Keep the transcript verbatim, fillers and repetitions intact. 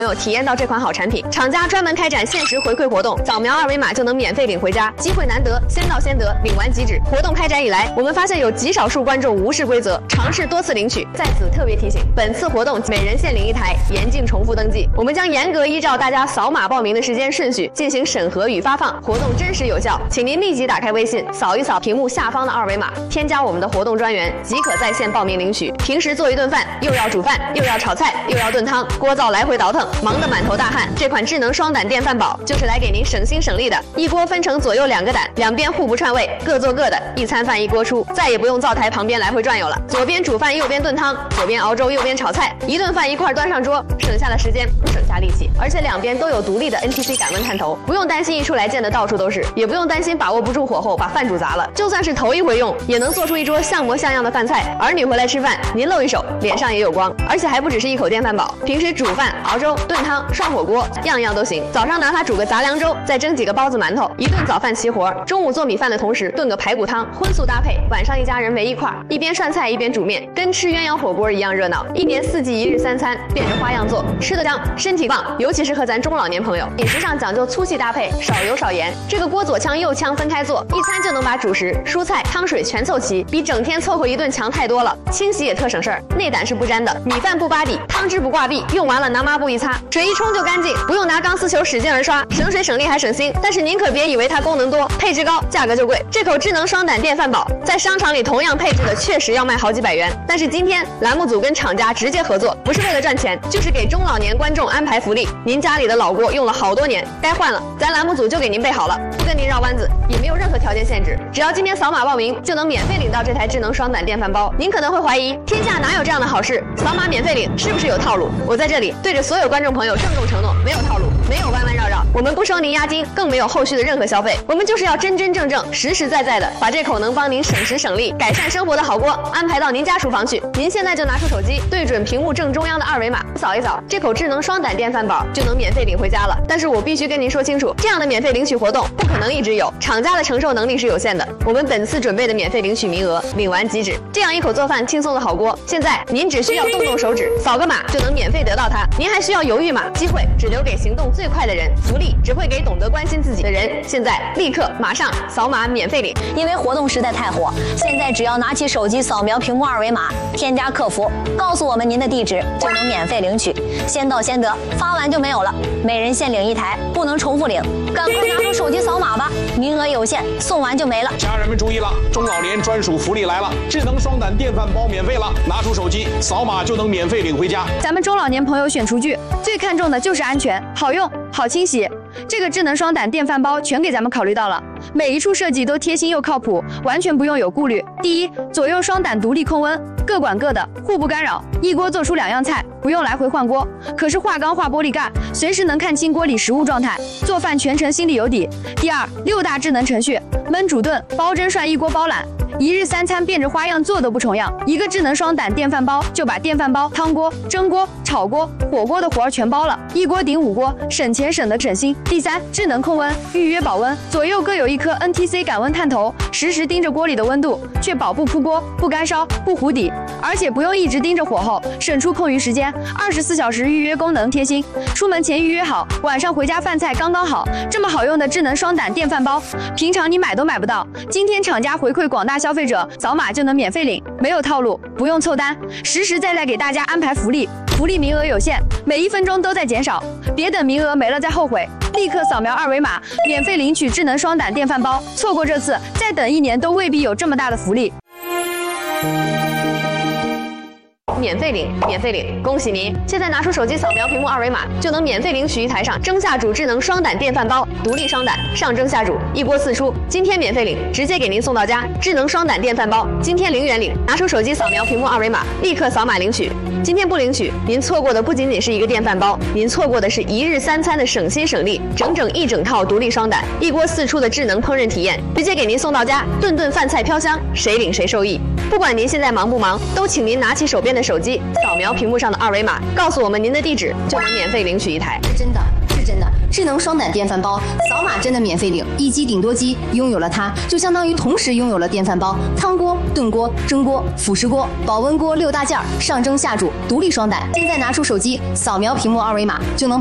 没有体验到这款好产品，厂家专门开展限时回馈活动，扫描二维码就能免费领回家，机会难得，先到先得，领完即止。活动开展以来，我们发现有极少数观众无视规则，尝试多次领取。在此特别提醒，本次活动每人限领一台，严禁重复登记。我们将严格依照大家扫码报名的时间顺序进行审核与发放，活动真实有效，请您立即打开微信，扫一扫屏幕下方的二维码，添加我们的活动专员，即可在线报名领取。平时做一顿饭，又要煮饭，又要炒菜，又要炖汤，锅灶来回倒腾，忙得满头大汗。这款智能双胆电饭煲就是来给您省心省力的，一锅分成左右两个胆，两边互不串味，各做各的，一餐饭一锅出，再也不用灶台旁边来回转悠了。左边煮饭，右边炖汤，左边熬粥，右边炒菜，一顿饭一块端上桌，省下了时间，省下力气，而且两边都有独立的 N T C 感温探头，不用担心一出来溅的到处都是，也不用担心把握不住火候把饭煮砸了。就算是头一回用，也能做出一桌像模像样的饭菜。儿女回来吃饭，您露一手，脸上也有光。而且还不只是一口电饭煲，平时煮饭、熬粥、炖汤、涮火锅，样样都行。早上拿它煮个杂粮粥，再蒸几个包子馒头，一顿早饭齐活。中午做米饭的同时炖个排骨汤，荤素搭配。晚上一家人围一块，一边涮菜一边煮面，跟吃鸳鸯火锅一样热闹。一年四季一日三餐，变着花样做，吃得香，身体棒，尤其适合咱中老年朋友。饮食上讲究粗细搭配，少油少盐。这个锅左腔右腔分开做，一餐就能把主食、蔬菜、汤水全凑齐，比整天凑合一顿强太多了。清洗也特省事儿，内胆是不粘的，米饭不扒底，汤汁不挂壁，用完了拿抹布一擦，水一冲就干净，不用拿钢丝球使劲儿刷，省水省力还省心。但是您可别以为它功能多，配置高，价格就贵。这口智能双胆电饭煲在商场里同样配置的确实要卖好几百元，但是今天栏目组跟厂家直接合作，不是为了赚钱，就是给中老年观众安排福利。您家里的老锅用了好多年，该换了，咱栏目组就给您备好了，不跟您绕弯子，也没有任何条件限制，只要今天扫码报名就能免费领到这台智能双胆电饭煲。您可能会怀疑，天下哪有这样的好事？扫码免费领是不是有套路？我在这里对着所有观众朋友郑重承诺，没有套路，没有弯弯绕绕，我们不收您押金，更没有后续的任何消费，我们就是要真真正正、实实在在的把这口能帮您省时省力、改善生活的好锅安排到您家厨房去。您现在就拿出手机，对准屏幕正中央的二维码，扫一扫，这口智能双胆电饭煲就能免费领回家了。但是我必须跟您说清楚，这样的免费领取活动不可能一直有，厂家的承受能力是有限的。我们本次准备的免费领取名额，领完即止。这样一口做饭轻松的好锅，现在您只需要动动手指，扫个码就能免费得到它。您还需要犹豫吗？机会只留给行动最快的人，福利只会给懂得关心自己的人。现在立刻马上扫码免费领， 因为活动实在太火，现在只要拿起手机扫描屏幕二维码，添加客服，告诉我们您的地址，就能免费领取，先到先得，发完就没有了。每人限领一台，不能重复领，赶快拿出手机扫码吧，名额有限，送完就没了。 家人们注意了，中老年专属福利来了，智能双胆电饭煲免费了，拿出手机扫码就能免费领回家。 咱们中老年朋友选厨具最看重的就是安全、好用、好清洗。这个智能双胆电饭煲全给咱们考虑到了，每一处设计都贴心又靠谱，完全不用有顾虑。第一，左右双胆独立控温，各管各的，互不干扰，一锅做出两样菜，不用来回换锅。可是化钢化玻璃盖，随时能看清锅里食物状态，做饭全程心里有底。第二，六大智能程序，焖煮炖、煲蒸涮一锅包揽。一日三餐变着花样做都不重样，一个智能双胆电饭煲就把电饭煲、汤锅、蒸锅、炒锅、火锅的活儿全包了，一锅顶五锅，省钱省得省心。第三，智能控温，预约保温，左右各有一颗 N T C 感温探头，实时盯着锅里的温度，确保不扑锅、不干烧、不糊底，而且不用一直盯着火候，省出空余时间。二十四小时预约功能贴心，出门前预约好，晚上回家饭菜刚刚好。这么好用的智能双胆电饭煲，平常你买都买不到，今天厂家回馈广大消费者，扫码就能免费领，没有套路，不用凑单，实实在在给大家安排福利。福利名额有限，每一分钟都在减少，别等名额没了再后悔。立刻扫描二维码，免费领取智能双胆电饭煲，错过这次，再等一年都未必有这么大的福利。 免费领，免费领！恭喜您！现在拿出手机扫描屏幕二维码，就能免费领取一台上蒸下煮智能双胆电饭煲，独立双胆，上蒸下煮，一锅四出。今天免费领，直接给您送到家。智能双胆电饭煲，今天零元领！拿出手机扫描屏幕二维码，立刻扫码领取。今天不领取，您错过的不仅仅是一个电饭煲，您错过的是一日三餐的省心省力，整整一整套独立双胆，一锅四出的智能烹饪体验，直接给您送到家，顿顿饭菜飘香，谁领谁受益。不管您现在忙不忙，都请您拿起手边的手机，扫描屏幕上的二维码，告诉我们您的地址，就能免费领取一台。 是真的，是真的。 真的，智能双胆电饭煲，扫码真的免费领，一机顶多机，拥有了它，就相当于同时拥有了电饭煲、汤锅、炖锅、蒸锅、辅食锅、保温锅六大件，上蒸下煮，独立双胆。现在拿出手机，扫描屏幕二维码就能。